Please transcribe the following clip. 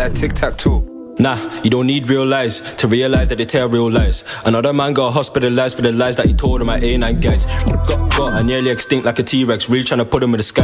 like tic-tac-toe. Nah, you don't need real lies to realize that they tell real lies. Another man got hospitalized for the lies that he told on my A9 guys. Got nearly extinct like a T-Rex, really trying to put him in the sky.